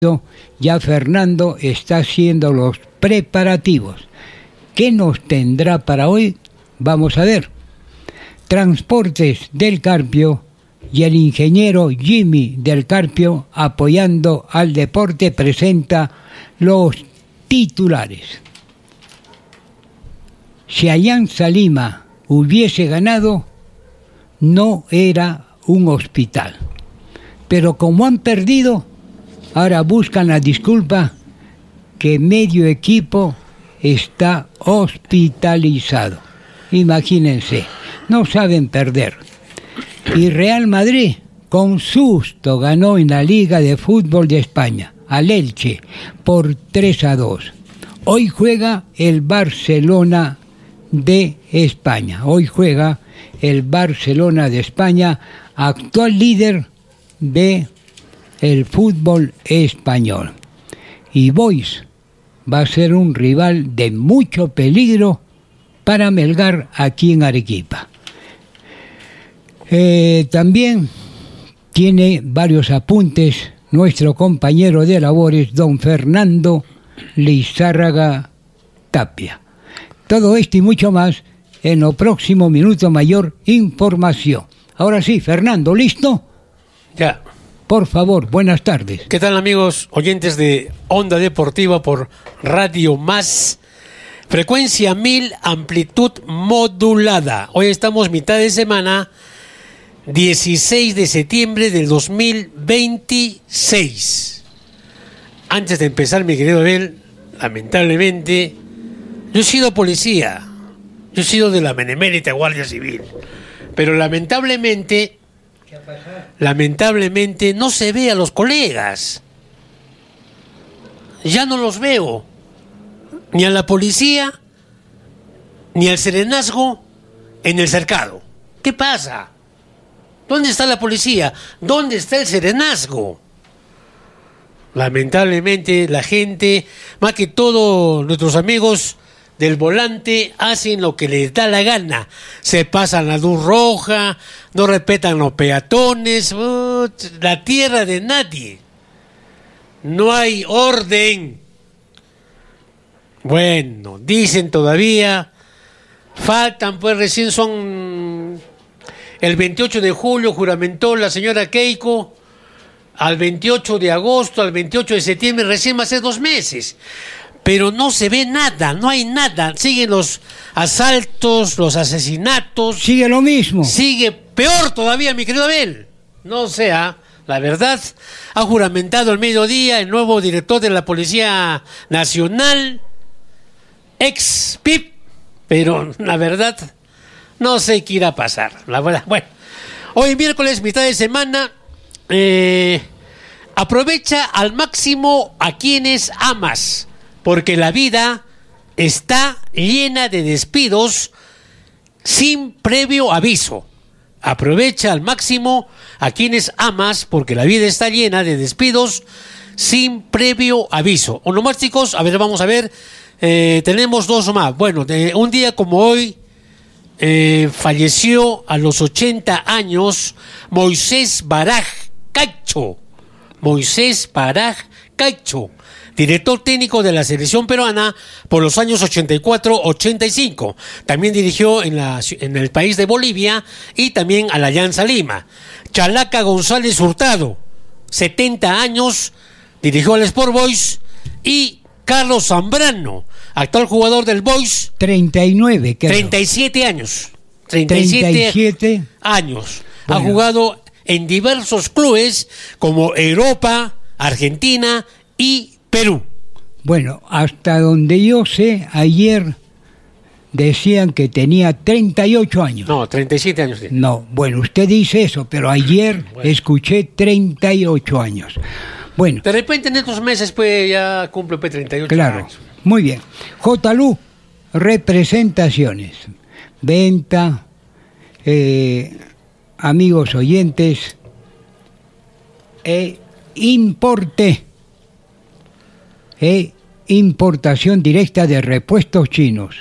Ya Fernando está haciendo los preparativos. ¿Qué nos tendrá para hoy? Vamos a ver. Transportes del Carpio y el ingeniero Jimmy del Carpio, apoyando al deporte, presenta los titulares. Si Alianza Lima hubiese ganado, no era un hospital. Pero como han perdido, ahora buscan la disculpa que medio equipo está hospitalizado. Imagínense, no saben perder. Y Real Madrid, con susto, ganó en la Liga de Fútbol de España al Elche por 3-2. Hoy juega el Barcelona de España. Actual líder de el fútbol español. Y Boys va a ser un rival de mucho peligro para Melgar aquí en Arequipa. También tiene varios apuntes nuestro compañero de labores, don Fernando Lizárraga Tapia. Todo esto y mucho más en lo próximo Minuto Mayor Información. Ahora sí, Fernando, ¿listo? Ya. Por favor, buenas tardes. ¿Qué tal, amigos oyentes de Onda Deportiva por Radio Más? Frecuencia 1000, amplitud modulada. Hoy estamos mitad de semana, 16 de septiembre del 2026. Antes de empezar, mi querido Abel, lamentablemente, yo he sido policía, yo he sido de la Benemérita Guardia Civil, pero lamentablemente no se ve a los colegas. Ya no los veo, ni a la policía, ni al serenazgo en el cercado. ¿Qué pasa? ¿Dónde está la policía? ¿Dónde está el serenazgo? Lamentablemente la gente, más que todo nuestros amigos del volante, hacen lo que les da la gana. Se pasan la luz roja, no respetan los peatones, la tierra de nadie. No hay orden. Bueno, dicen todavía, faltan, pues recién son el 28 de julio, juramentó la señora Keiko, al 28 de agosto, al 28 de septiembre, recién va a ser 2 meses. Pero no se ve nada, no hay nada. Siguen los asaltos, los asesinatos. Sigue lo mismo. Sigue peor todavía, mi querido Abel. No sea, la verdad, ha juramentado al mediodía el nuevo director de la Policía Nacional, ex PIP, pero la verdad, no sé qué irá a pasar. La verdad, bueno, hoy miércoles, mitad de semana, aprovecha al máximo a quienes amas, porque la vida está llena de despidos sin previo aviso. Aprovecha al máximo a quienes amas, porque la vida está llena de despidos sin previo aviso. Onomásticos, a ver, vamos a ver, tenemos 2 más. Bueno, un día como hoy, falleció a los 80 años Moisés Baraj Cacho. Director técnico de la selección peruana por los años 84-85. También dirigió en el país de Bolivia y también a la Alianza Lima. Chalaca González Hurtado, 70 años, dirigió al Sport Boys. Y Carlos Zambrano, actual jugador del Boys, 39, creo. 37 años. 37 años. Bueno. Ha jugado en diversos clubes como Europa, Argentina y Perú. Bueno, hasta donde yo sé, ayer decían que tenía 38 años. No, 37 años. No, bueno, usted dice eso, pero ayer escuché 38 años. Bueno. De repente en estos meses pues ya cumple 38 claro, años. Muy bien. JLU, representaciones, venta, amigos oyentes, importación directa de repuestos chinos.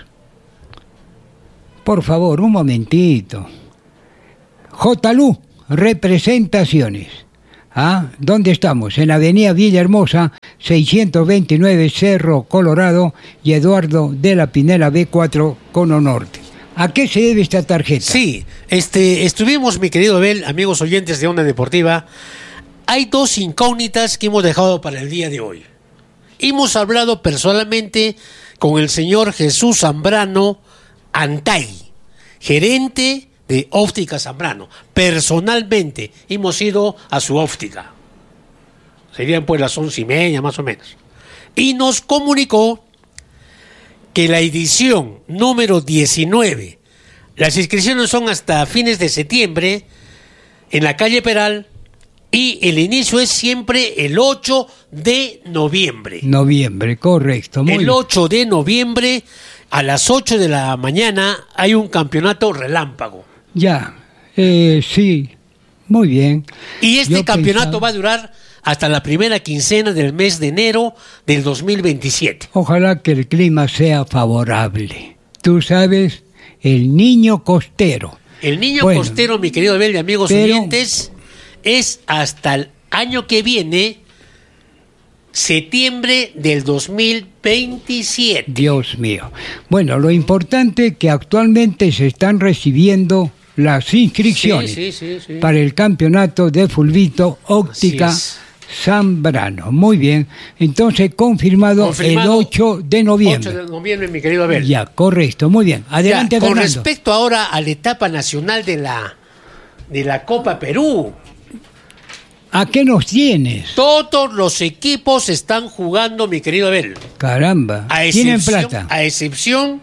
Por favor, un momentito. JLU, representaciones, ¿Dónde estamos? En la avenida Villahermosa, 629 Cerro Colorado y Eduardo de la Pinela B4, Cono Norte. ¿A qué se debe esta tarjeta? Sí, estuvimos, mi querido Abel, amigos oyentes de Onda Deportiva. Hay dos incógnitas que hemos dejado para el día de hoy. Hemos hablado personalmente con el señor Jesús Zambrano Antay, gerente de Óptica Zambrano. Personalmente hemos ido a su óptica. Serían pues las 11:30 más o menos. Y nos comunicó que la edición número 19, las inscripciones son hasta fines de septiembre en la calle Peral y el inicio es siempre el 8 de noviembre. Noviembre, correcto. Muy el bien. 8 de noviembre a las 8 de la mañana hay un campeonato relámpago. Ya, sí, muy bien. Y este Yo campeonato pensaba- va a durar hasta la primera quincena del mes de enero del 2027. Ojalá que el clima sea favorable. Tú sabes, el niño costero. El niño Bueno, costero, mi querido Abel, de amigos pero- oyentes, es hasta el año que viene, septiembre del 2027. Dios mío. Bueno, lo importante es que actualmente se están recibiendo las inscripciones Sí. para el campeonato de fulbito Óptica Así es. Zambrano. Muy bien. Entonces, confirmado el 8 de noviembre. 8 de noviembre, mi querido Abel. Ya, correcto. Muy bien. Adelante, Ya, con Fernando. respecto ahora a la etapa nacional de la Copa Perú, ¿A qué nos tienes? todos los equipos están jugando, mi querido Abel. Caramba. Tienen plata. A excepción,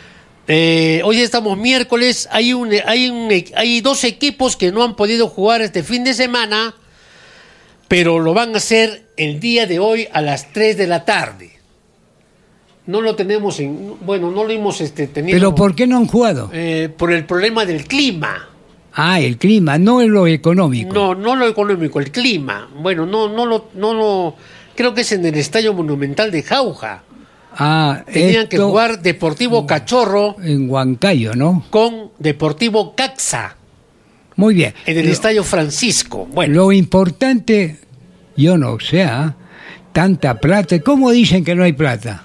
hoy estamos miércoles, hay dos equipos que no han podido jugar este fin de semana, pero lo van a hacer el día de hoy a las 3 de la tarde. No lo tenemos no lo hemos tenido. ¿Pero por qué no han jugado? Por el problema del clima. El clima, no es lo económico. No lo económico, el clima. Bueno, no lo creo que es en el Estadio Monumental de Jauja. Tenían que esto jugar Deportivo Cachorro en Huancayo, ¿no? con Deportivo Caxa Muy bien. en el Estadio Francisco. Bueno, Lo importante, yo no sé, tanta plata. ¿Cómo dicen que no hay plata?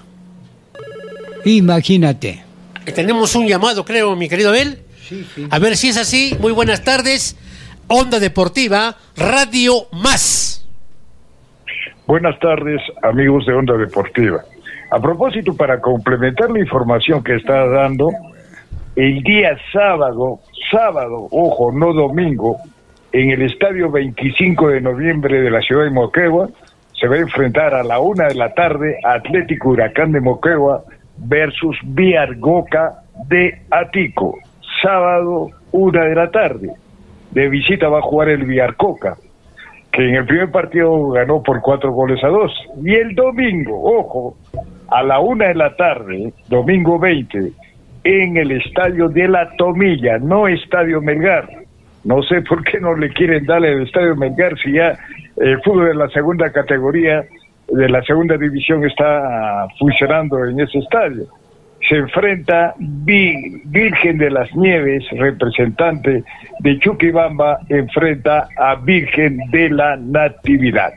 Imagínate. tenemos un llamado, creo, mi querido Abel. Sí. A ver si es así. Muy buenas tardes. Onda Deportiva, Radio Más. Buenas tardes, amigos de Onda Deportiva. A propósito, para complementar la información que está dando, el día sábado, ojo, no domingo, en el estadio 25 de noviembre de la ciudad de Moquegua, se va a enfrentar a la 1 de la tarde Atlético Huracán de Moquegua versus Viargoca de Atico. Sábado, 1 de la tarde. De visita va a jugar el Viarcoca, que en el primer partido ganó por 4-2. Y el domingo, ojo, a la 1 de la tarde, domingo 20, en el estadio de La Tomilla, no Estadio Melgar. No sé por qué no le quieren darle el Estadio Melgar si ya el fútbol de la segunda categoría, de la segunda división está funcionando en ese estadio. Se enfrenta Virgen de las Nieves, representante de Chuquibamba, enfrenta a Virgen de la Natividad.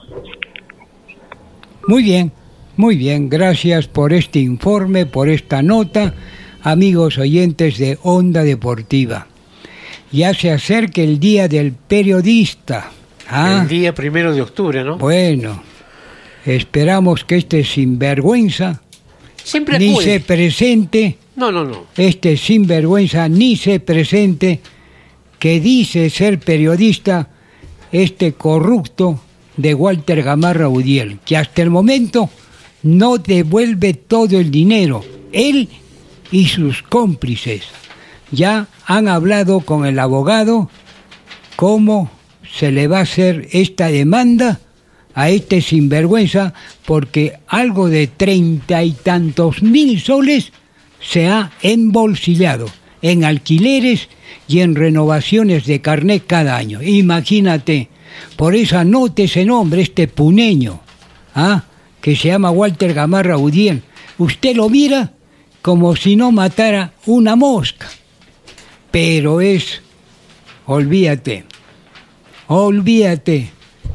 Muy bien. Gracias por este informe, por esta nota, amigos oyentes de Onda Deportiva. Ya se acerca el Día del Periodista. El día 1 de octubre, ¿no? Bueno, esperamos que este sinvergüenza Siempre ni acude. se presente, No. este sinvergüenza ni se presente, que dice ser periodista, este corrupto de Walter Gamarra Udiel, que hasta el momento no devuelve todo el dinero. Él y sus cómplices ya han hablado con el abogado cómo se le va a hacer esta demanda a este sinvergüenza, porque algo de 30 y tantos mil soles se ha embolsillado en alquileres y en renovaciones de carnet cada año. Imagínate, por eso anote ese nombre, este puneño, que se llama Walter Gamarra Udiel. Usted lo mira como si no matara una mosca, pero olvídate,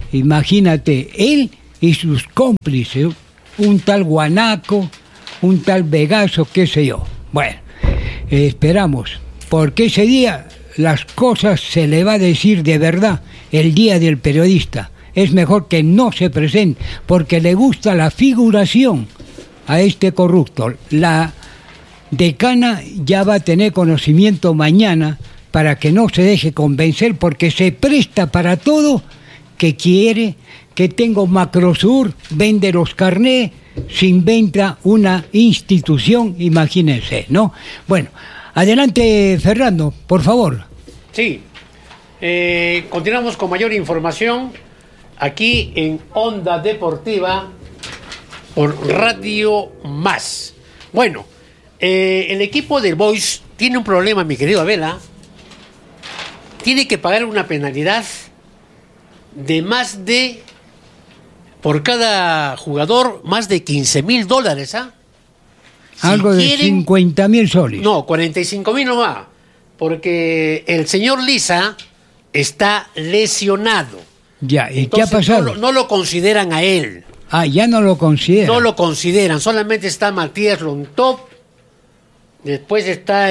Imagínate, él y sus cómplices, un tal Guanaco, un tal Vegaso, qué sé yo. Bueno, esperamos, porque ese día las cosas se le va a decir de verdad, el día del periodista. Es mejor que no se presente, porque le gusta la figuración a este corrupto. La decana ya va a tener conocimiento mañana para que no se deje convencer, porque se presta para todo, que quiere que tenga Macrosur, vende los carnés, se inventa una institución, imagínense, ¿no? Bueno, adelante Fernando, por favor. Sí, continuamos con mayor información aquí en Onda Deportiva por Radio Más. Bueno, el equipo del Boys tiene un problema, mi querido Abela. Tiene que pagar una penalidad de más de, por cada jugador, más de $15,000, ¿ah? Algo de 50,000 soles. No, 45,000 nomás, porque el señor Lisa está lesionado. Ya, ¿y entonces, qué ha pasado? No lo consideran a él. Ah, ya no lo consideran. No lo consideran, solamente está Matías Lontop, después está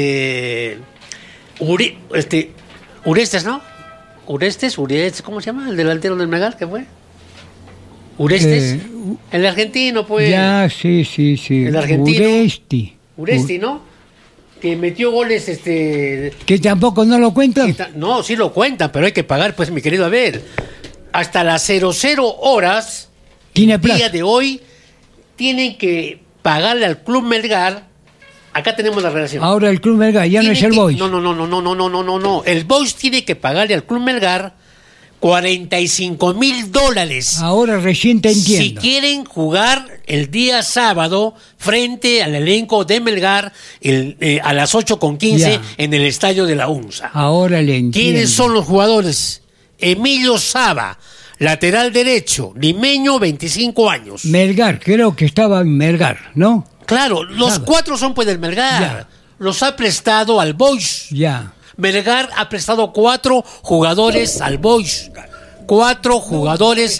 Urestes, ¿no? Urestes, ¿cómo se llama? El delantero del Melgar, ¿qué fue? Urestes, el argentino, pues. Ya, sí. El argentino. Uresti, ¿no? Que metió goles, ¿Que tampoco no lo cuentan? No, sí lo cuentan, pero hay que pagar, pues, mi querido Abel. Hasta las 00 horas, ¿Tiene el día de hoy, tienen que pagarle al Club Melgar. Acá tenemos la relación. Ahora el Club Melgar ya no es el Boys. No. El Boys tiene que pagarle al Club Melgar $45,000. Ahora recién te entiendo. Si quieren jugar el día sábado frente al elenco de Melgar a las 8:15 en el estadio de la UNSA. Ahora le entiendo. ¿Quiénes son los jugadores? Emilio Saba, lateral derecho, limeño, 25 años. Melgar, creo que estaba en Melgar, ¿no? Claro, los cuatro son pues del Melgar. Ya. Los ha prestado al Boys. Ya. Melgar ha prestado 4 jugadores al Boys. 4 jugadores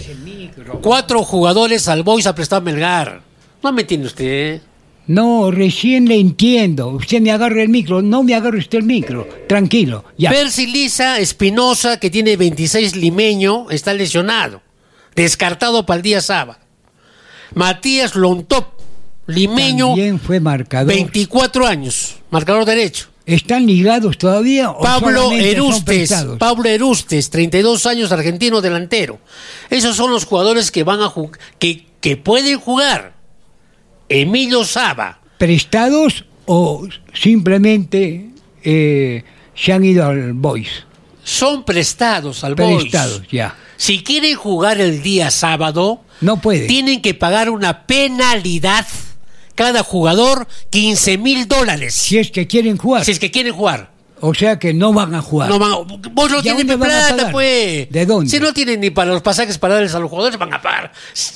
al Boys ha prestado Melgar. ¿No me entiende usted? No, recién le entiendo. Usted me agarra el micro. No me agarre usted el micro. Tranquilo. Ya. Percy Lisa Espinosa, que tiene 26, limeño, está lesionado. Descartado para el día sábado. Matías Lontop, limeño, también fue marcador. 24 años, marcador derecho. ¿Están ligados todavía? Pablo Erustes, 32 años, argentino, delantero. Esos son los jugadores que van a que pueden jugar. Emilio Saba. ¿Prestados o simplemente se han ido al Boys? Son prestados al Boys. Prestados, ya. Si quieren jugar el día sábado, no pueden. Tienen que pagar una penalidad. Cada jugador, $15,000. Si es que quieren jugar. O sea que no van a jugar. Vos no tienes plata, pues. ¿De dónde? Si no tienen ni para los pasajes para darles a los jugadores, van a pagar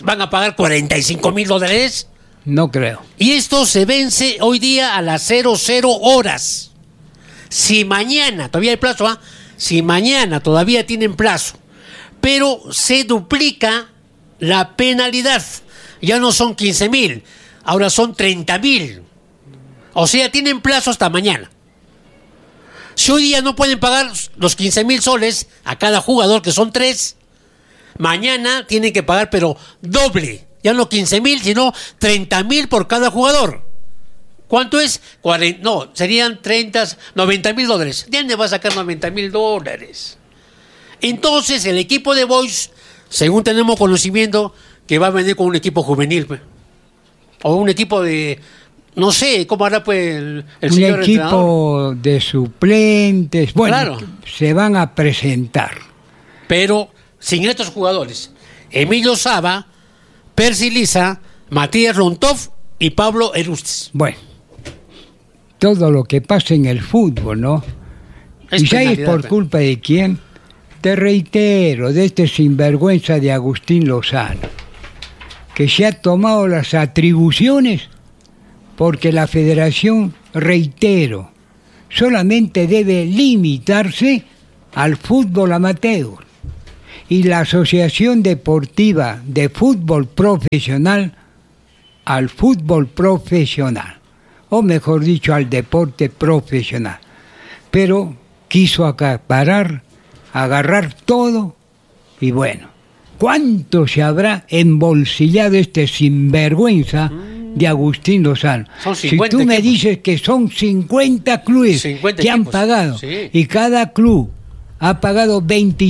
$45,000. No creo. Y esto se vence hoy día a las 00 horas. Si mañana, todavía hay plazo, ¿ah? Si mañana todavía tienen plazo, pero se duplica la penalidad. Ya no son 15,000. Ahora son 30,000. O sea, tienen plazo hasta mañana. Si hoy día no pueden pagar los 15,000 soles a cada jugador, que son 3, mañana tienen que pagar, pero doble. Ya no 15,000, sino 30,000 por cada jugador. ¿Cuánto es? Serían $90,000. ¿De dónde va a sacar $90,000? Entonces, el equipo de Boys, según tenemos conocimiento, que va a venir con un equipo juvenil, pues. O un equipo de, no sé, ¿cómo hará pues el señor entrenador? Un equipo de suplentes, bueno, claro. Se van a presentar. Pero sin estos jugadores, Emilio Saba, Percy Lisa, Matías Lontov y Pablo Erustes. Bueno, todo lo que pasa en el fútbol, ¿no? ¿Y sabes por culpa de quién? Te reitero, de este sinvergüenza de Agustín Lozano, que se ha tomado las atribuciones porque la federación, reitero, solamente debe limitarse al fútbol amateur. y la Asociación Deportiva de Fútbol Profesional al fútbol profesional, o mejor dicho, al deporte profesional. Pero quiso acaparar, agarrar todo, y bueno, ¿cuánto se habrá embolsillado este sinvergüenza de Agustín Lozano? Si tú me dices que son 50 clubes 50 que han equipos, pagado, sí. y cada club ha pagado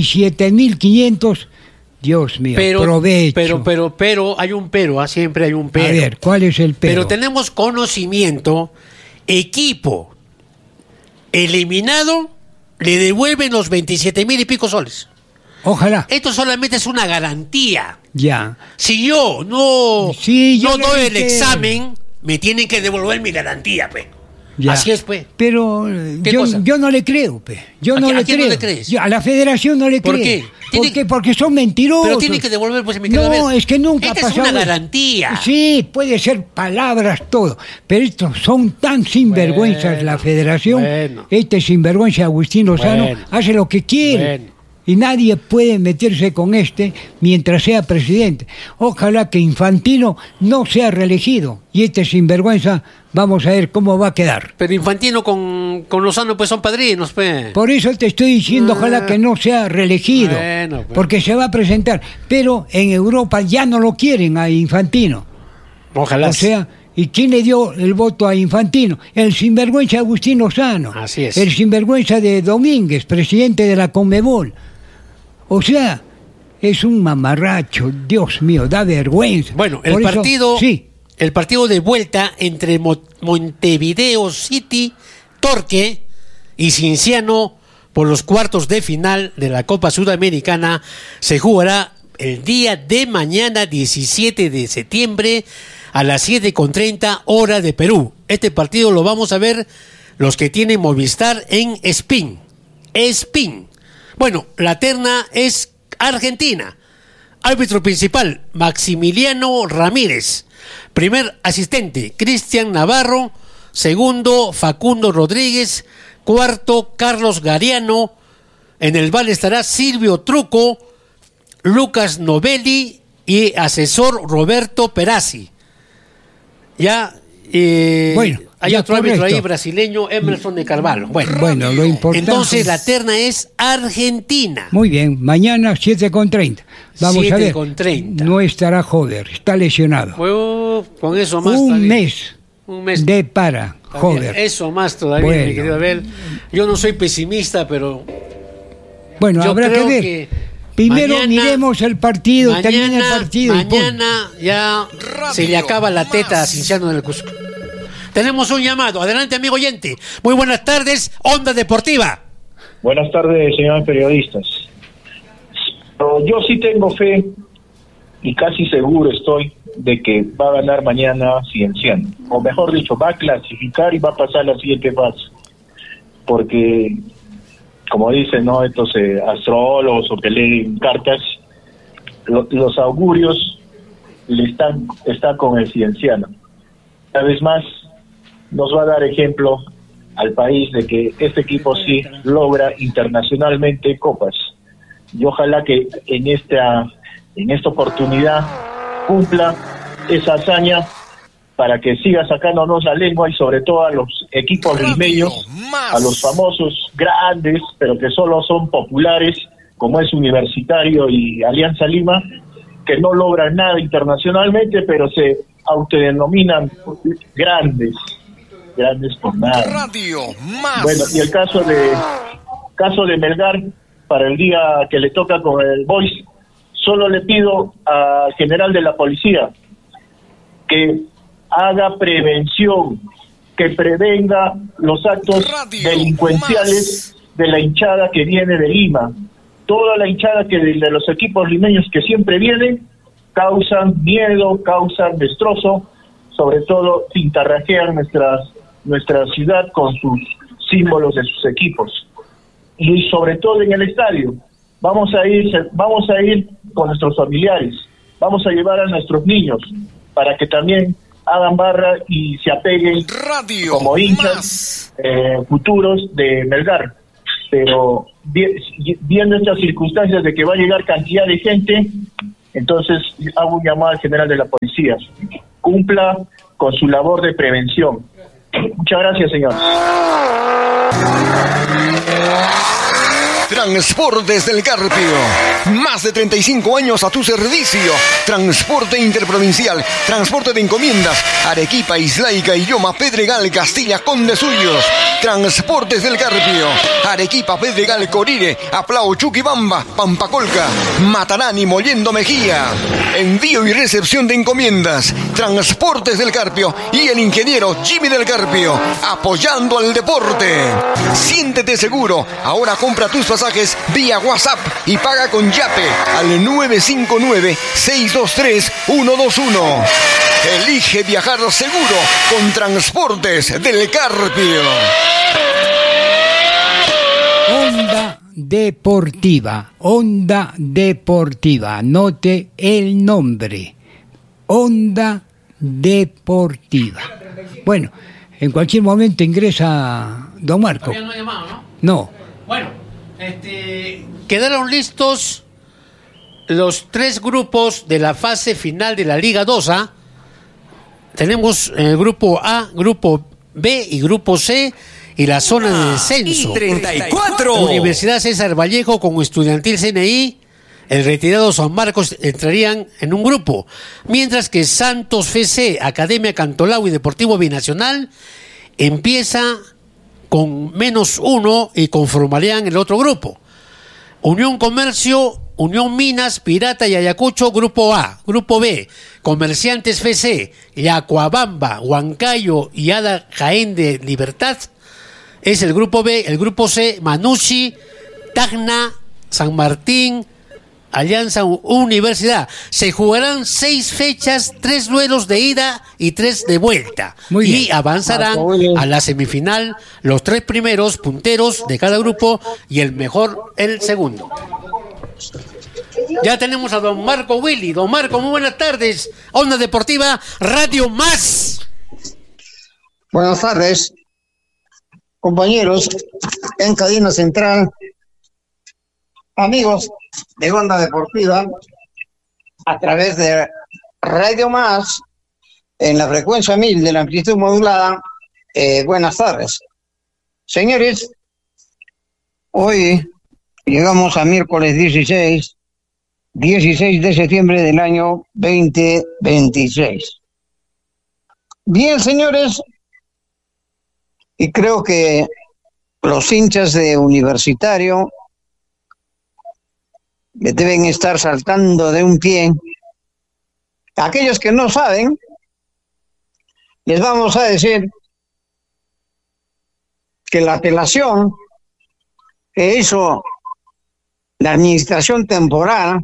27.500, Dios mío, provecho. Pero, hay un pero, siempre hay un pero. A ver, ¿cuál es el pero? Pero tenemos conocimiento, equipo eliminado le devuelven los 27,000 y pico soles. Ojalá. Esto solamente es una garantía. Ya. Si yo no yo doy el dije... examen, me tienen que devolver mi garantía, pues. Ya. Así es, pues. Pero yo no le creo, pe. Yo no le quién creo. no le crees? A la federación no le creo. ¿Por qué? Porque son mentirosos. Pero tienen que devolver, pues, me quedo No, a ver. es que nunca ha Esta pasado. es una garantía. Sí, puede ser palabras, todo. Pero estos son tan sinvergüenzas, Bueno, la federación. bueno. Este sinvergüenza Agustín Lozano hace lo que quiere. Bueno. Y nadie puede meterse con mientras sea presidente. Ojalá que Infantino no sea reelegido. Y este sinvergüenza, vamos a ver cómo va a quedar. Pero Infantino con Lozano, pues, son padrinos, pues. Por eso te estoy diciendo, ojalá que no sea reelegido. Bueno, pues. Porque se va a presentar. Pero en Europa ya no lo quieren a Infantino. Ojalá. O sea, ¿y quién le dio el voto a Infantino? El sinvergüenza Agustín Lozano. Así es. El sinvergüenza de Domínguez, presidente de la Conmebol. O sea, es un mamarracho, Dios mío, da vergüenza. Bueno, Por eso, sí. El partido de vuelta entre Montevideo City, Torque y Cienciano por los cuartos de final de la Copa Sudamericana se jugará el día de mañana, 17 de septiembre, a las 7:30 hora de Perú. Este partido lo vamos a ver los que tienen Movistar en Spin. Bueno, la terna es Argentina. Árbitro principal, Maximiliano Ramírez. Primer asistente, Cristian Navarro. Segundo, Facundo Rodríguez. Cuarto, Carlos Gariano. En el VAR estará Silvio Truco, Lucas Novelli y asesor Roberto Perazzi. Ya, bueno, hay ya, otro árbitro correcto. ahí brasileño, Emerson de Carvalho. Bueno, lo importante. Entonces la terna es Argentina. Muy bien, mañana 7:30. Vamos a ver. 7:30. No estará Joder, está lesionado. Bueno, con eso más Un todavía. mes de para Joder. Eso más todavía, Bueno. mi querido Abel. Yo no soy pesimista, pero Bueno, yo habrá que creo ver. que Primero mañana- miremos el partido, termina el partido. y punto. Mañana ya se le acaba la teta a Cienciano del Cusco. Tenemos un llamado. Adelante, amigo oyente. Muy buenas tardes, Onda Deportiva. Buenas tardes, señores periodistas. Pero yo sí tengo fe y casi seguro estoy de que va a ganar mañana Cienciano. O mejor dicho, va a clasificar y va a pasar la siguiente fase. Porque, como dicen, ¿no?, estos astrólogos o que leen cartas, los augurios están con el Cienciano. Una vez más, nos va a dar ejemplo al país de que este equipo sí logra internacionalmente copas. Y ojalá que en esta oportunidad cumpla esa hazaña para que siga sacándonos la lengua y sobre todo a los equipos limeños, a los famosos grandes, pero que solo son populares, como es Universitario y Alianza Lima, que no logran nada internacionalmente, pero se autodenominan grandes por nada. Bueno, y el caso de Melgar, para el día que le toca con el Boys, solo le pido al general de la policía que haga prevención, que prevenga los actos delincuenciales de la hinchada que viene de Lima. Toda la hinchada que de los equipos limeños que siempre vienen causan miedo, causan destrozo, sobre todo pintarrajean nuestra ciudad con sus símbolos de sus equipos. Y sobre todo en el estadio, vamos a ir con nuestros familiares, vamos a llevar a nuestros niños para que también hagan barra y se apeguen como hinchas futuros de Melgar. pero viendo estas circunstancias de que va a llegar cantidad de gente, entonces hago un llamado al general de la policía, cumpla con su labor de prevención. Muchas gracias, señor. Transportes del Carpio. Más de 35 años a tu servicio. Transporte interprovincial, transporte de encomiendas. Arequipa, Islaica, Illoma, Pedregal, Castilla, Conde Suyos. Transportes del Carpio. Arequipa, Pedregal, Corire, Aplao, Chuquibamba, Pampacolca, Matarani, Mollendo Mejía. Envío y recepción de encomiendas. Transportes del Carpio y el ingeniero Jimmy del Carpio, apoyando al deporte. Siéntete seguro. Ahora compra tus pasajes vía WhatsApp y paga con Yape al 959-623-121. Elige viajar seguro con Transportes del Carpio. Onda Deportiva, anote el nombre, Onda Deportiva. Bueno, en cualquier momento ingresa don Marco. Todavía no ha llamado, ¿no? No. Bueno, quedaron listos los 3 grupos de la fase final de la Liga 2A. Tenemos el grupo A, grupo B y grupo C y la zona de descenso. Y 34. Universidad César Vallejo con Estudiantil CNI, el retirado San Marcos entrarían en un grupo, mientras que Santos FC, Academia Cantolao y Deportivo Binacional empieza con -1 y conformarían el otro grupo. Unión Comercio, Unión Minas, Pirata y Ayacucho, grupo A. Grupo B, Comerciantes FC, Yacuabamba, Huancayo y Ada Jaén de Libertad. Es el grupo B. El grupo C, Manucci, Tacna, San Martín, Alianza Universidad. Se jugarán 6 fechas, 3 duelos de ida y 3 de vuelta. Y avanzarán a la semifinal los 3 primeros punteros de cada grupo y el mejor el segundo. Ya tenemos a don Marco Willy. Don Marco, muy buenas tardes. Onda Deportiva, Radio Más. Buenas tardes, compañeros en cadena central, amigos de Onda Deportiva, a través de Radio Más, en la frecuencia 1000 de la amplitud modulada. Buenas tardes. Señores, hoy llegamos a miércoles 16 de septiembre del año 2026. Bien, señores, y creo que los hinchas de Universitario deben estar saltando de un pie. Aquellos que no saben, les vamos a decir que la apelación que hizo la administración temporal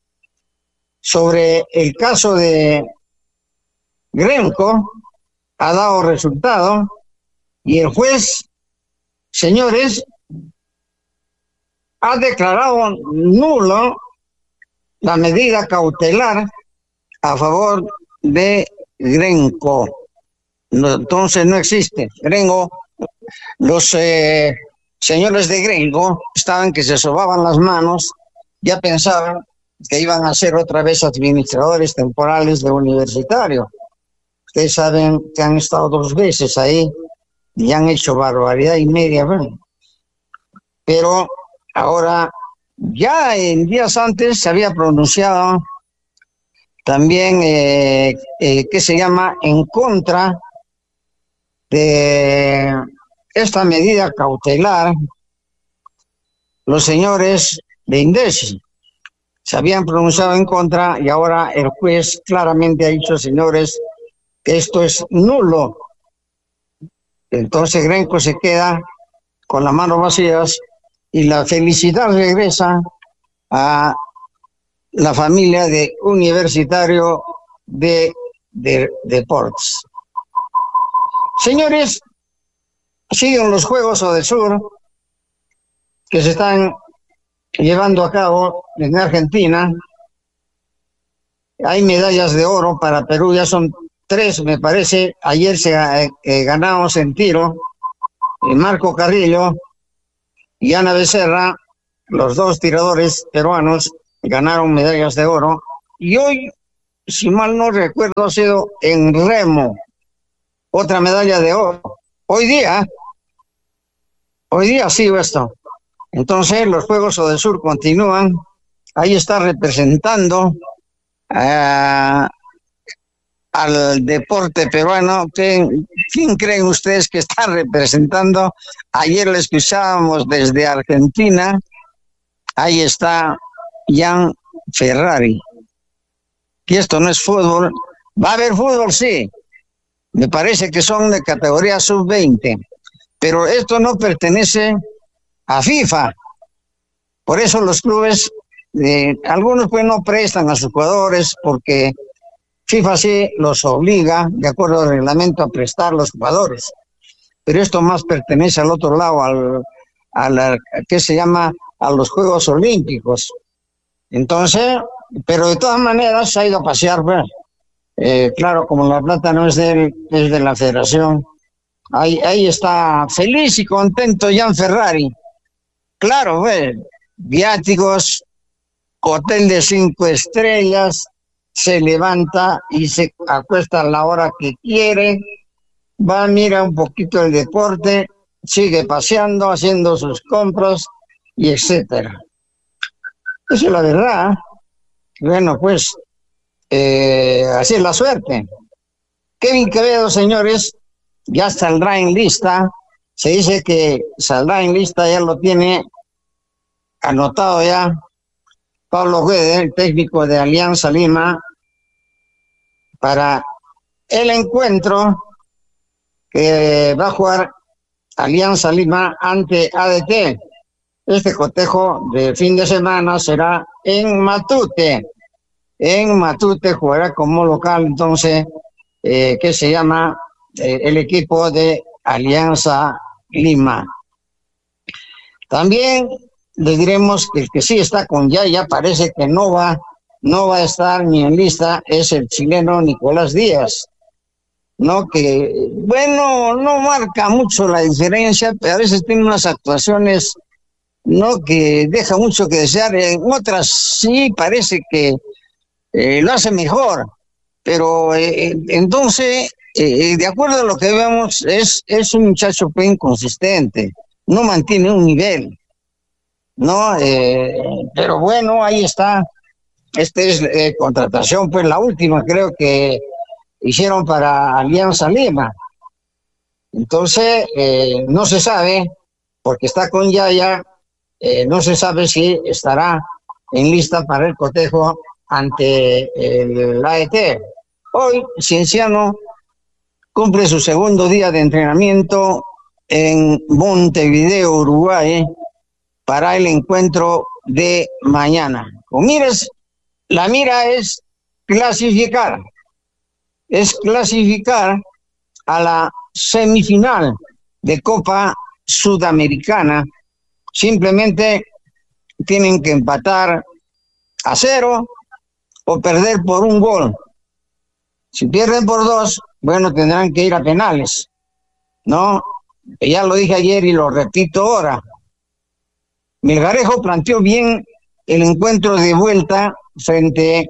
sobre el caso de Gremco ha dado resultado y el juez, señores, ha declarado nulo la medida cautelar a favor de Gremco. No, entonces no existe. Gremco, los señores de Gremco estaban que se sobaban las manos, ya pensaban que iban a ser otra vez administradores temporales de Universitario. Ustedes saben que han estado 2 veces ahí y han hecho barbaridad y media. Bueno, pero ahora, ya en días antes se había pronunciado también, que se llama en contra de esta medida cautelar, los señores de Indesi se habían pronunciado en contra y ahora el juez claramente ha dicho, señores, que esto es nulo. Entonces Gremco se queda con las manos vacías y la felicidad regresa a la familia de Universitario de Deportes. Señores, siguen los Juegos Odesur que se están llevando a cabo en Argentina. Hay medallas de oro para Perú, ya son 3, me parece. Ayer se ganamos en tiro Marco Carrillo y Ana Becerra, los dos tiradores peruanos, ganaron medallas de oro. Y hoy, si mal no recuerdo, ha sido en remo, otra medalla de oro. Hoy día ha sido esto. Entonces, los Juegos Odesur continúan. Ahí está representando al deporte peruano. ¿Quién creen ustedes que está representando? Ayer lo escuchábamos desde Argentina. Ahí está Jan Ferrari. Que esto no es fútbol. ¿Va a haber fútbol? Sí. Me parece que son de categoría sub-20. Pero esto no pertenece a FIFA. Por eso los clubes, algunos pues no prestan a sus jugadores porque FIFA sí los obliga, de acuerdo al reglamento, a prestar los jugadores. Pero esto más pertenece al otro lado, ¿qué se llama? A los Juegos Olímpicos. Entonces, pero de todas maneras se ha ido a pasear, pues. Claro, como la plata no es de él, es de la federación. Ahí está feliz y contento Jan Ferrari. Claro, pues, viáticos, hotel de 5 estrellas, se levanta y se acuesta a la hora que quiere, va, mira un poquito el deporte, sigue paseando, haciendo sus compras y etcétera. Esa es la verdad. Bueno, pues, así es la suerte. Kevin Quevedo, señores, ya saldrá en lista. Se dice que saldrá en lista, ya lo tiene anotado ya Pablo Guede, el técnico de Alianza Lima, para el encuentro que va a jugar Alianza Lima ante ADT. Este cotejo de fin de semana será en Matute. En Matute jugará como local, entonces, que se llama el equipo de Alianza Lima. También le diremos que el que sí está con ya parece que no va a estar ni en lista, es el chileno Nicolás Díaz, ¿no? Que, bueno, no marca mucho la diferencia, pero a veces tiene unas actuaciones, ¿no? Que deja mucho que desear. En otras sí parece que lo hace mejor, pero entonces, de acuerdo a lo que vemos, es un muchacho pues inconsistente, no mantiene un nivel, ¿no? Pero bueno, ahí está. Esta es contratación, pues la última creo que hicieron para Alianza Lima. Entonces, no se sabe, porque está con Yaya, no se sabe si estará en lista para el cotejo ante el AET. Hoy, Cienciano cumple su segundo día de entrenamiento en Montevideo, Uruguay, para el encuentro de mañana. La mira es clasificar a la semifinal de Copa Sudamericana. Simplemente tienen que empatar a 0 o perder por 1 gol. Si pierden por 2, bueno, tendrán que ir a penales, ¿no? Ya lo dije ayer y lo repito ahora. Melgarejo planteó bien el encuentro de vuelta frente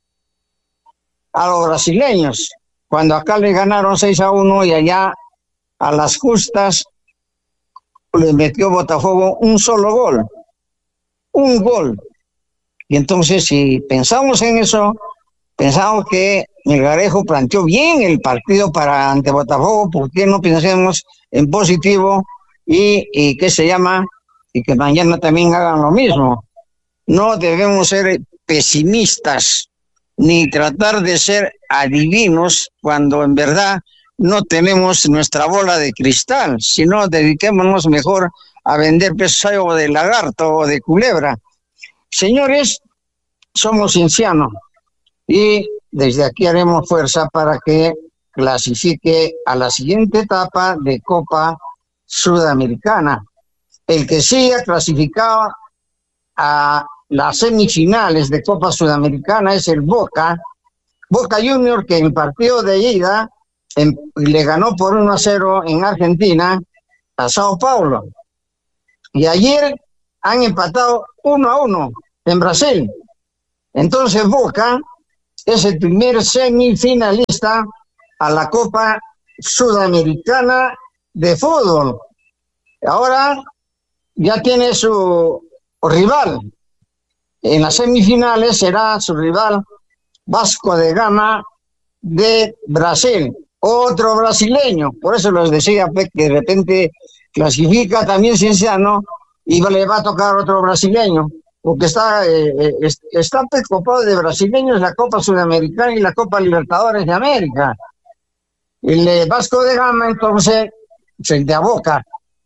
a los brasileños, cuando acá le ganaron 6-1 y allá a las justas le metió Botafogo un solo gol. Un gol. Y entonces, si pensamos en eso, pensamos que Melgarejo planteó bien el partido para ante Botafogo. ¿Por qué no pensemos en positivo y qué se llama? Y que mañana también hagan lo mismo. No debemos ser pesimistas ni tratar de ser adivinos cuando en verdad no tenemos nuestra bola de cristal, sino dediquémonos mejor a vender pescado de lagarto o de culebra. Señores, somos Cienciano y desde aquí haremos fuerza para que clasifique a la siguiente etapa de Copa Sudamericana. El que siga clasificado a las semifinales de Copa Sudamericana es el Boca Junior, que en el partido de ida le ganó por 1-0 en Argentina a Sao Paulo. y ayer han empatado 1-1 en Brasil. Entonces Boca es el primer semifinalista a la Copa Sudamericana de Fútbol. Ahora ya tiene su rival. En las semifinales será su rival Vasco da Gama de Brasil, otro brasileño. Por eso les decía que de repente clasifica también Cienciano y le va a tocar otro brasileño, porque está copado de brasileños la Copa Sudamericana y la Copa Libertadores de América. El Vasco da Gama entonces frente a Boca,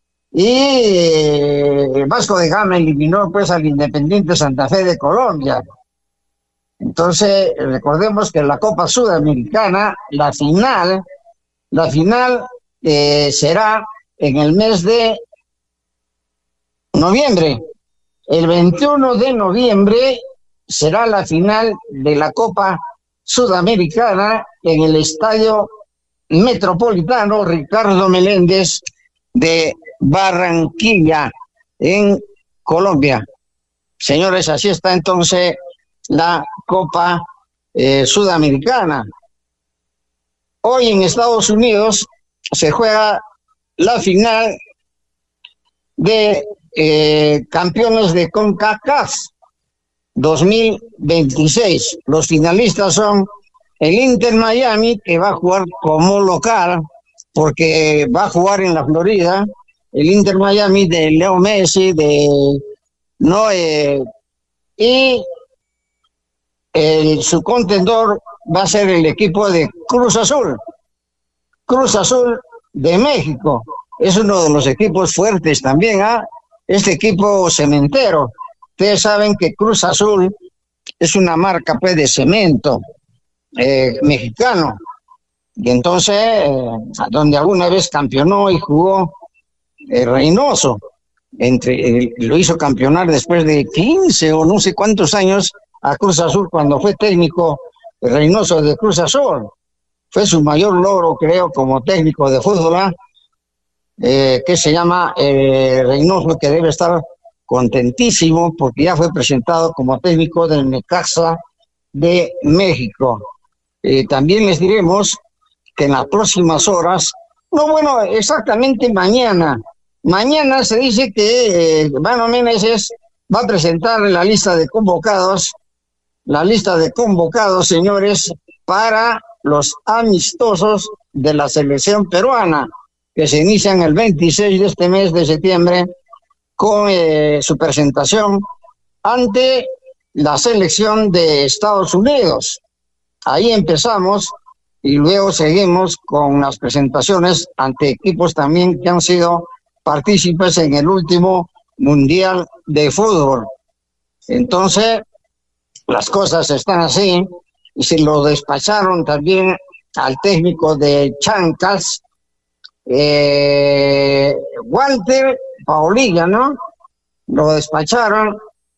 y el Vasco da Gama eliminó pues al Independiente Santa Fe de Colombia. Entonces recordemos que la Copa Sudamericana, la final será en el mes de noviembre. El 21 de noviembre será la final de la Copa Sudamericana en el Estadio Metropolitano Ricardo Meléndez de Barranquilla, en Colombia. Señores, así está entonces la Copa Sudamericana. Hoy en Estados Unidos se juega la final de campeones de CONCACAF 2026. Los finalistas son el Inter Miami, que va a jugar como local, porque va a jugar en la Florida, el Inter Miami de Leo Messi, y su contendor va a ser el equipo de Cruz Azul de México. Es uno de los equipos fuertes también, este equipo cementero. Ustedes saben que Cruz Azul es una marca pues de cemento mexicano, y entonces donde alguna vez campeonó y jugó Reynoso, lo hizo campeonar después de 15 o no sé cuántos años a Cruz Azul, cuando fue técnico Reynoso de Cruz Azul. Fue su mayor logro, creo, como técnico de fútbol, que se llama Reynoso, que debe estar contentísimo porque ya fue presentado como técnico del Necaxa de México. También les diremos que en las próximas horas, exactamente mañana se dice que Mano Meneses va a presentar la lista de convocados, señores, para los amistosos de la selección peruana, que se inician el 26 de este mes de septiembre con su presentación ante la selección de Estados Unidos. Ahí empezamos y luego seguimos con las presentaciones ante equipos también que han sido partícipes en el último Mundial de Fútbol. Entonces, las cosas están así, y se lo despacharon también al técnico de Chancas, Walter Paulilla, ¿no? Lo despacharon,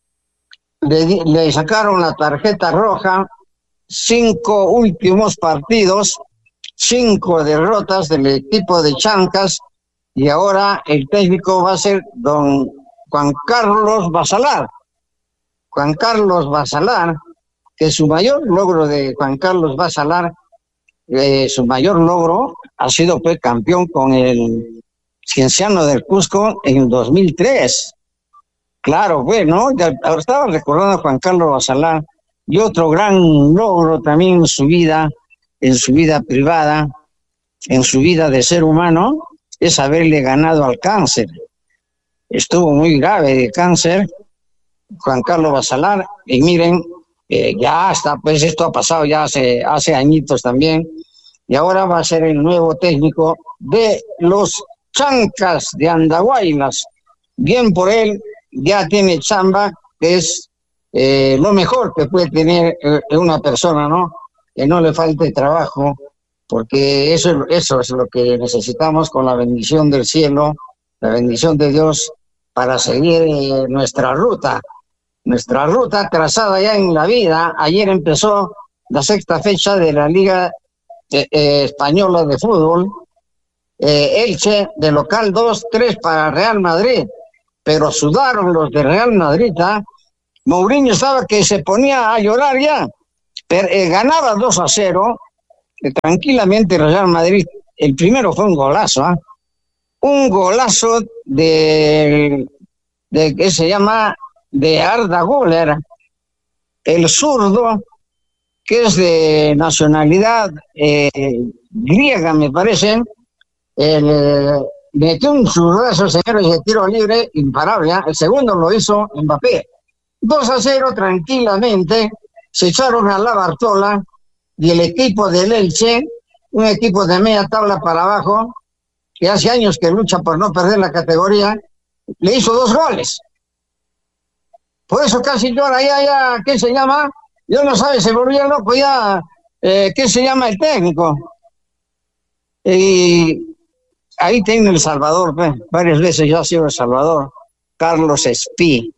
le sacaron la tarjeta roja, 5 últimos partidos, 5 derrotas del equipo de Chancas, y ahora el técnico va a ser don Juan Carlos Basalar. Juan Carlos Basalar, que su mayor logro de Juan Carlos Basalar, su mayor logro ha sido pues campeón con el Cienciano del Cusco en el 2003. Claro, bueno, ya estaba recordando a Juan Carlos Basalar, y otro gran logro también en su vida privada, en su vida de ser humano, es haberle ganado al cáncer. Estuvo muy grave de cáncer Juan Carlos Basalar, y miren, ya está, pues esto ha pasado ya hace añitos también, y ahora va a ser el nuevo técnico de los Chancas de Andahuaylas. Bien por él, ya tiene chamba, que es lo mejor que puede tener una persona, ¿no? Que no le falte trabajo, porque eso es lo que necesitamos, con la bendición del cielo, la bendición de Dios, para seguir nuestra ruta trazada ya en la vida. Ayer empezó la 6ª fecha de la Liga Española de Fútbol. Elche de local 2-3 para Real Madrid. pero sudaron los de Real Madrid. Mourinho estaba que se ponía a llorar ya, pero ganaba 2-0, tranquilamente el Real Madrid. El primero fue un golazo, un golazo de ¿qué se llama? De Arda Güler, el zurdo, que es de nacionalidad griega, me parece. Metió un zurdazo, señores, de tiro libre imparable. El segundo lo hizo Mbappé. 2-0 tranquilamente, se echaron a la Bartola y el equipo del Elche, un equipo de media tabla para abajo, que hace años que lucha por no perder la categoría, le hizo 2 goles. Por eso casi llora ya, ¿qué se llama? Yo no sabe, se volvió loco ya, ¿qué se llama el técnico? Y ahí tiene El Salvador, varias veces ya ha sido El Salvador, Carlos Espí,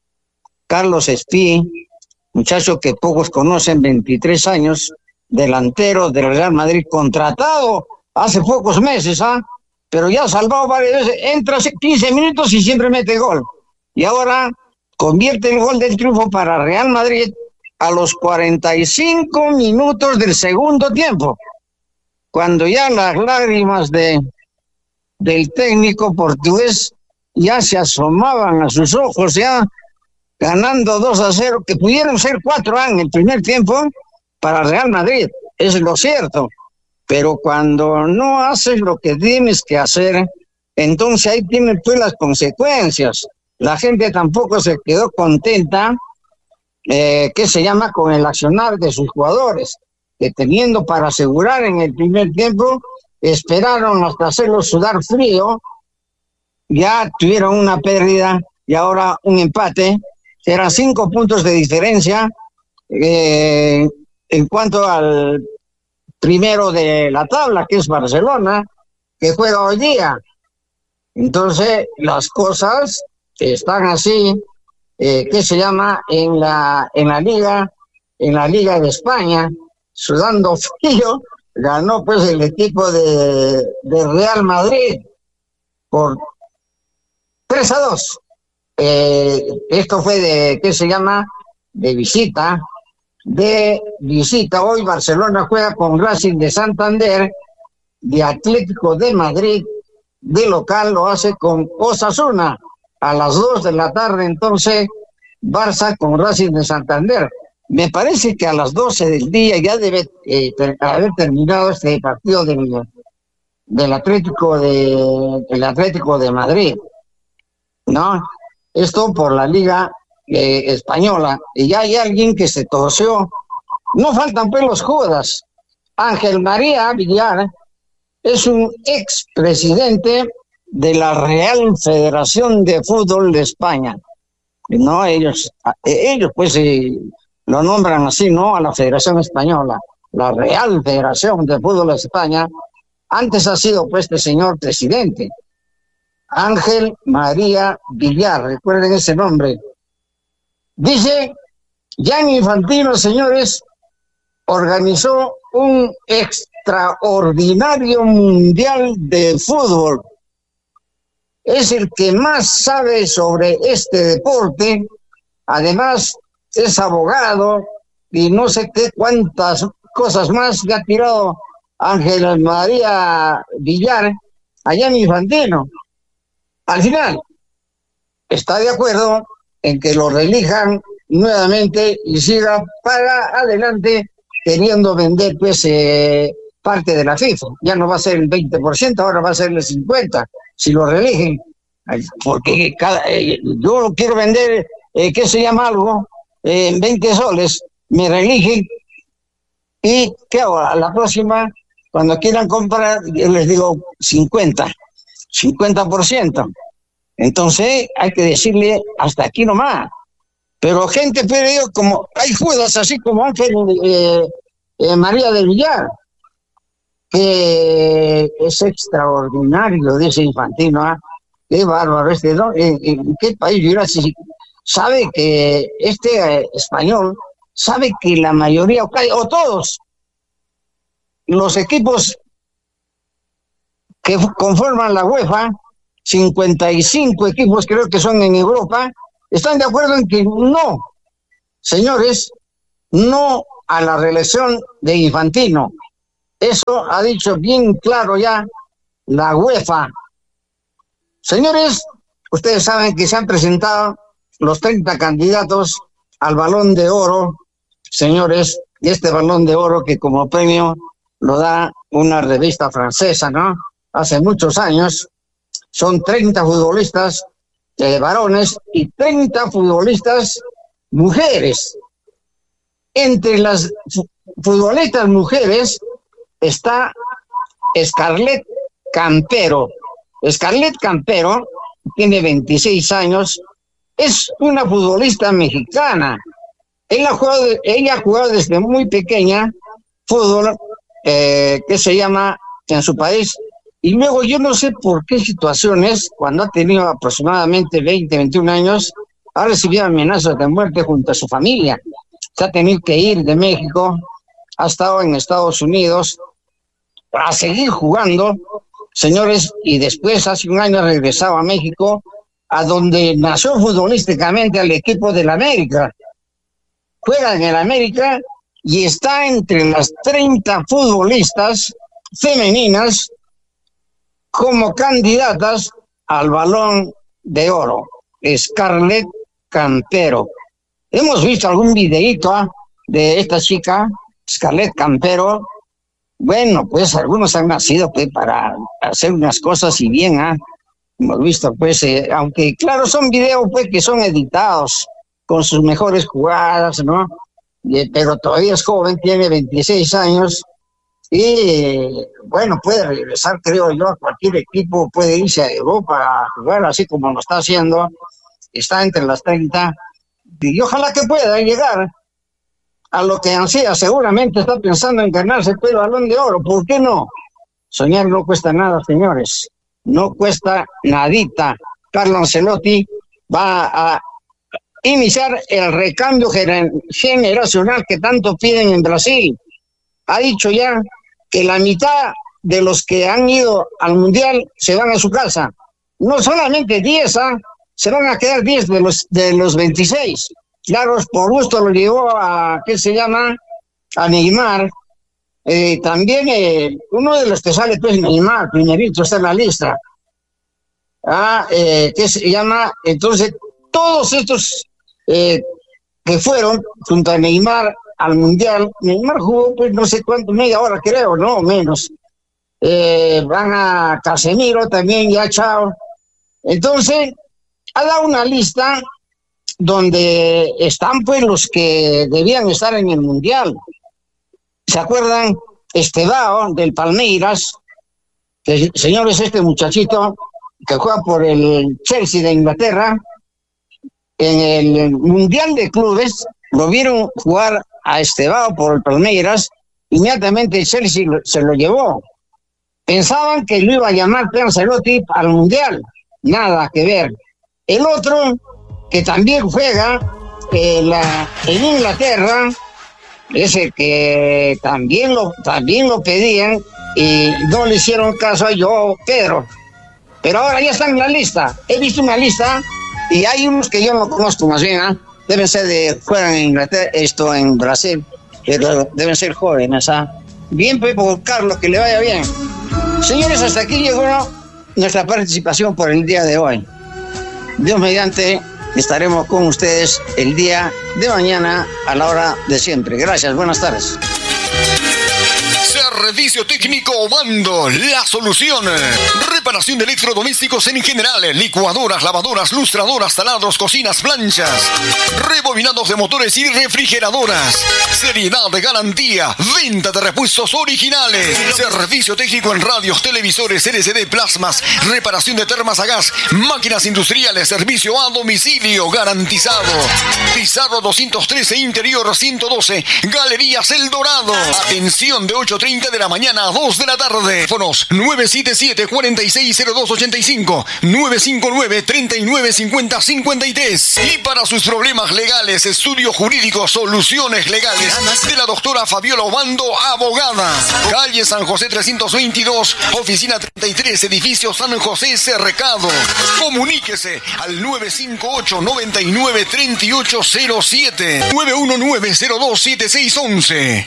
muchacho que pocos conocen, 23 años, delantero del Real Madrid, contratado hace pocos meses, pero ya ha salvado varias veces, entra 15 minutos y siempre mete gol. Y ahora convierte el gol del triunfo para Real Madrid a los 45 minutos del segundo tiempo, cuando ya las lágrimas del técnico portugués ya se asomaban a sus ojos, ya ganando 2-0, que pudieron ser 4 en el primer tiempo para Real Madrid, es lo cierto, pero cuando no haces lo que tienes que hacer, entonces ahí tienes tú las consecuencias. La gente tampoco se quedó contenta, ¿qué se llama? Con el accionar de sus jugadores, que teniendo para asegurar en el primer tiempo, esperaron hasta hacerlos sudar frío, ya tuvieron una pérdida y ahora un empate. Eran 5 puntos de diferencia en cuanto al primero de la tabla, que es Barcelona, que juega hoy día. Entonces, las cosas están así, ¿qué se llama? En la Liga de España, sudando frío, ganó pues el equipo de Real Madrid por 3-2. Esto fue ¿qué se llama? De visita. Hoy Barcelona juega con Racing de Santander, de Atlético de Madrid, de local lo hace con Osasuna a las 2 de la tarde, entonces Barça con Racing de Santander. Me parece que a las 12 del día ya debe haber terminado este partido del Atlético de Madrid, ¿no? Esto por la Liga Española. Y ya hay alguien que se torció. No faltan pues los Judas. Ángel María Villar es un expresidente de la Real Federación de Fútbol de España. No, ellos pues lo nombran así, ¿no? A la Federación Española, la Real Federación de Fútbol de España. Antes ha sido pues este señor presidente, Ángel María Villar, recuerden ese nombre. Dice, Gianni Infantino, señores, organizó un extraordinario mundial de fútbol. Es el que más sabe sobre este deporte, además es abogado y no sé qué cuántas cosas más que ha tirado Ángel María Villar a Gianni Infantino. Al final, está de acuerdo en que lo reelijan nuevamente y siga para adelante queriendo vender pues parte de la FIFA. Ya no va a ser el 20%, ahora va a ser el 50%, si lo reeligen. Porque yo quiero vender, ¿qué se llama algo? 20 soles, me reeligen y ¿qué hago? A la próxima, cuando quieran comprar, yo les digo 50%. Entonces hay que decirle hasta aquí nomás. Pero gente, pero yo, como hay Judas así como Ángel María del Villar, que es extraordinario, dice Infantino, qué bárbaro ¿no? ¿En qué país vivirá? Sabe que este español sabe que la mayoría, o todos, los equipos que conforman la UEFA 55 equipos creo que son en Europa, están de acuerdo en que no, señores, no a la reelección de Infantino. Eso ha dicho bien claro ya la UEFA. Señores, ustedes saben que se han presentado los 30 candidatos al Balón de Oro, señores, y este Balón de Oro que como premio lo da una revista francesa, ¿no? Hace muchos años. Son 30 futbolistas varones y 30 futbolistas mujeres. Entre las futbolistas mujeres está Scarlett Campero. Scarlett Campero tiene 26 años, es una futbolista mexicana. Ella ha jugado desde muy pequeña fútbol, que se llama en su país, y luego yo no sé por qué situaciones, cuando ha tenido aproximadamente 20, 21 años, ha recibido amenazas de muerte junto a su familia. Se ha tenido que ir de México, ha estado en Estados Unidos a seguir jugando, señores, y después hace un año ha regresado a México, a donde nació futbolísticamente al equipo del América. Juega en el América y está entre las 30 futbolistas femeninas como candidatas al Balón de Oro. Scarlett Campero. Hemos visto algún videíto de esta chica, Scarlett Campero. Bueno, pues algunos han nacido pues, para hacer unas cosas y bien, hemos visto pues, aunque claro son videos pues que son editados con sus mejores jugadas, ¿no? Pero todavía es joven, tiene 26 años y bueno, puede regresar, creo yo, a cualquier equipo, puede irse a Europa a jugar así como lo está haciendo, está entre las 30 y ojalá que pueda llegar a lo que ansía. Seguramente está pensando en ganarse el Balón de Oro. ¿Por qué no? Soñar no cuesta nada, señores. No cuesta nadita. Carlo Ancelotti va a iniciar el recambio generacional que tanto piden en Brasil. Ha dicho ya que la mitad de los que han ido al Mundial se van a su casa. No solamente 10, se van a quedar 10 de los 26. Claro, por gusto lo llevó a, ¿qué se llama? A Neymar. También uno de los que sale, pues Neymar, primerito está en la lista. ¿Qué se llama? Entonces, todos estos que fueron junto a Neymar al Mundial, Neymar jugó, pues no sé cuánto, media hora creo, no menos. Van a Casemiro también, ya chao. Entonces, ha dado una lista donde están pues los que debían estar en el Mundial. ¿Se acuerdan? Estevao del Palmeiras, que, señores, este muchachito que juega por el Chelsea de Inglaterra, en el Mundial de Clubes lo vieron jugar a Estevao por el Palmeiras, inmediatamente el Chelsea se lo llevó. Pensaban que lo iba a llamar Ancelotti al Mundial, nada que ver. El otro, que también juega en Inglaterra, ese que también lo pedían y no le hicieron caso a yo, Pedro. Pero ahora ya está en la lista. He visto una lista y hay unos que yo no conozco más bien, deben ser juegan en Inglaterra, en Brasil, pero deben ser jóvenes, Bien, pues, por Carlos, que le vaya bien. Señores, hasta aquí llegó nuestra participación por el día de hoy. Dios mediante, estaremos con ustedes el día de mañana a la hora de siempre. Gracias, buenas tardes. Servicio técnico Obando, la solución. Reparación de electrodomésticos en general, licuadoras, lavadoras, lustradoras, taladros, cocinas, planchas, rebobinados de motores y refrigeradoras. Seriedad de garantía, venta de repuestos originales. Servicio técnico en radios, televisores, LCD, plasmas, reparación de termas a gas, máquinas industriales, servicio a domicilio garantizado. Pizarro 213, interior 112, Galerías El Dorado. Atención de 8:30 9:30 de la mañana a 2 de la tarde. Fonos 977-460285, 959-3950-53. Y para sus problemas legales, estudio jurídico, soluciones legales de la doctora Fabiola Obando, abogada. Calle San José 322, oficina 33, edificio San José Cercado. Comuníquese al 958-993807, 919-027611.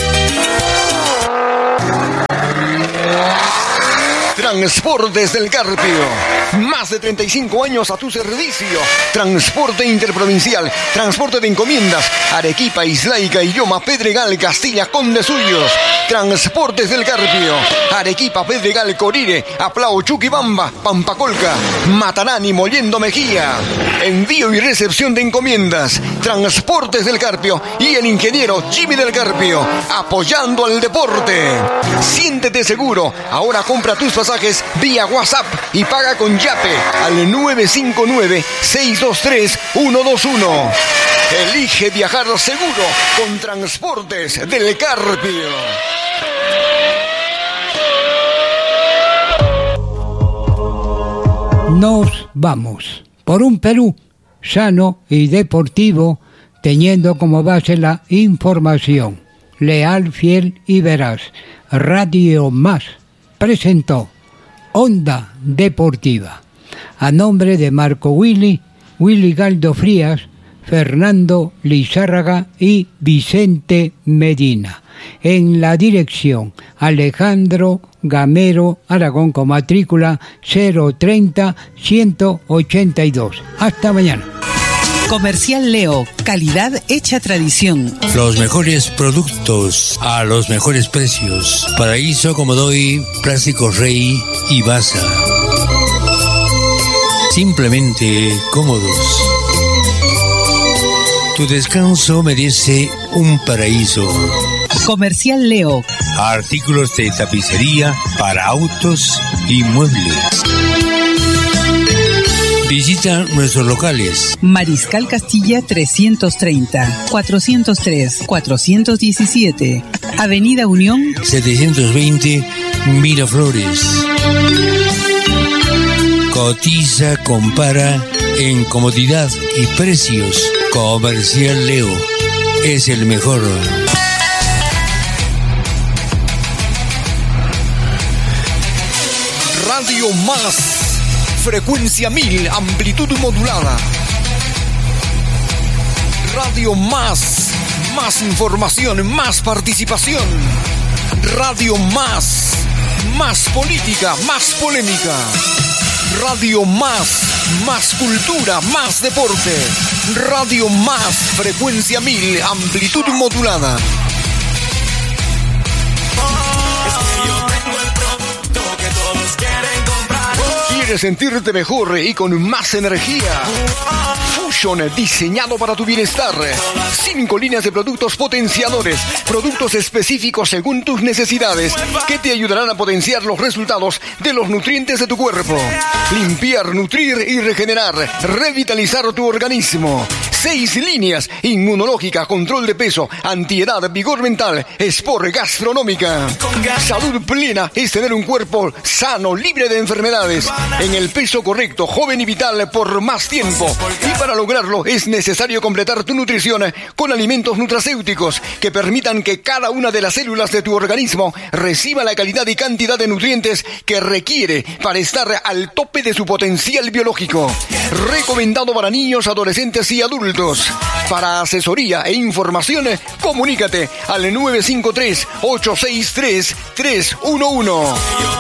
Transportes del Carpio. Más de 35 años a tu servicio. Transporte interprovincial, transporte de encomiendas, Arequipa, Islaica, Illoma, Pedregal, Castilla, Conde Suyos. Transportes del Carpio. Arequipa, Pedregal, Corire, Aplao, Chuquibamba, Pampacolca, Matarani, Mollendo Mejía. Envío y recepción de encomiendas. Transportes del Carpio y el ingeniero Jimmy del Carpio, apoyando al deporte. Siéntete seguro. Ahora compra tus pasajes vía WhatsApp y paga con Yape al 959-623-121. Elige viajar seguro con Transportes del Carpio. Nos vamos por un Perú sano y deportivo, teniendo como base la información. Leal, fiel y veraz. Radio Más presentó Onda Deportiva. A nombre de Marco Willy Galdo Frías, Fernando Lizárraga y Vicente Medina. En la dirección, Alejandro Gamero Aragón con matrícula 030-182. Hasta mañana. Comercial Leo, calidad hecha tradición. Los mejores productos a los mejores precios. Paraíso, Comodoy, Plásticos Rey y Baza. Simplemente cómodos. Tu descanso merece un paraíso. Comercial Leo. Artículos de tapicería para autos y muebles. Visita nuestros locales. Mariscal Castilla 330, 403, 417. Avenida Unión 720, Miraflores. Cotiza, compara en comodidad y precios. Comercial Leo es el mejor. Radio Más. Frecuencia 1000, amplitud modulada. Radio Más. Más información, más participación. Radio Más. Más política, más polémica. Radio Más. Más cultura, más deporte. Radio Más. Frecuencia 1000, amplitud modulada. ¿Quieres sentirte mejor y con más energía? Fusion, diseñado para tu bienestar. 5 líneas de productos potenciadores, productos específicos según tus necesidades, que te ayudarán a potenciar los resultados de los nutrientes de tu cuerpo. Limpiar, nutrir y regenerar, revitalizar tu organismo. 6 líneas: inmunológica, control de peso, antiedad, vigor mental, sport, gastronómica. Salud plena es tener un cuerpo sano, libre de enfermedades, en el peso correcto, joven y vital por más tiempo. Y para lograrlo es necesario completar tu nutrición con alimentos nutracéuticos que permitan que cada una de las células de tu organismo reciba la calidad y cantidad de nutrientes que requiere para estar al tope de su potencial biológico. Recomendado para niños, adolescentes y adultos. Para asesoría e información, comunícate al 953-863-311.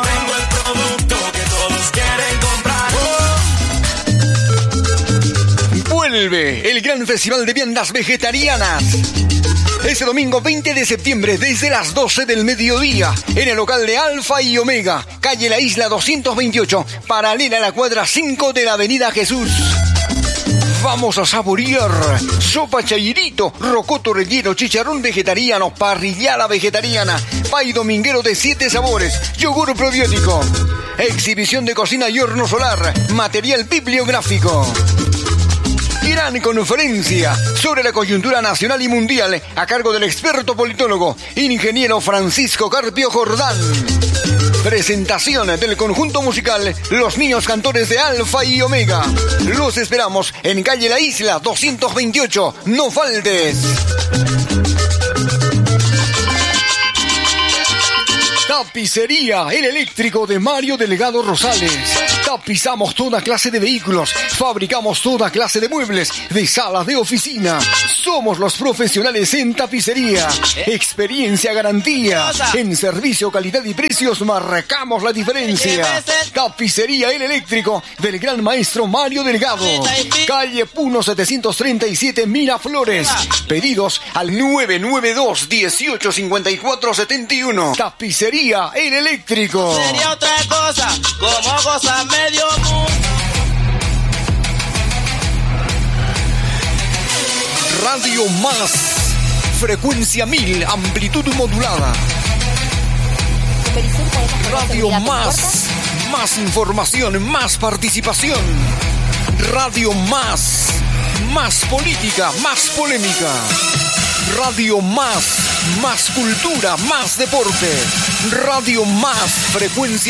Vuelve el gran festival de viandas vegetarianas. Este domingo 20 de septiembre desde las 12 del mediodía en el local de Alfa y Omega, calle La Isla 228, paralela a la cuadra 5 de la Avenida Jesús. Vamos a saborear sopa chairito, rocoto relleno, chicharrón vegetariano, parrillada vegetariana, pay dominguero de 7 sabores, yogur probiótico, exhibición de cocina y horno solar, material bibliográfico. Gran conferencia sobre la coyuntura nacional y mundial a cargo del experto politólogo, ingeniero Francisco Carpio Jordán. Presentación del conjunto musical Los Niños Cantores de Alfa y Omega. Los esperamos en calle La Isla 228. No faltes. Tapicería El Eléctrico de Mario Delgado Rosales. Tapizamos toda clase de vehículos, fabricamos toda clase de muebles, de salas de oficina. Somos los profesionales en tapicería. Experiencia, garantía. En servicio, calidad y precios marcamos la diferencia. Tapicería El Eléctrico del gran maestro Mario Delgado. Calle Puno 737 Miraflores. Pedidos al 992-185471. Tapicería El Eléctrico. Sería otra cosa, como cosa medio mundo. Radio Más, frecuencia 1000, amplitud modulada. Radio Más, más información, más participación. Radio Más, más política, más polémica. Radio Más, más cultura, más deporte. Radio Más, frecuencia